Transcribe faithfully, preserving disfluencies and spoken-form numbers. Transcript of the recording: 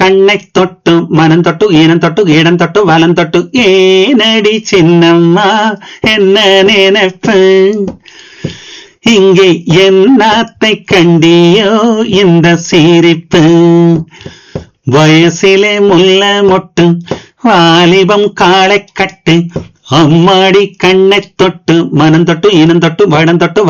கண்ணை தொட்டு மனம் தொட்டு ஈனம் தொட்டு இடம் தொட்டு வலம் தொட்டு ஏனடி சின்னம்மா என்ன நினைப்பு இங்கே என்னத்தை கண்டியோ இந்த சிரிப்பு வயசிலே முல்ல மொட்டு வாலிபம் காளை கட்டு அம்மாடி கண்ணை தொட்டு மனம் தொட்டு இனம் தொட்டு வடம் தொட்டு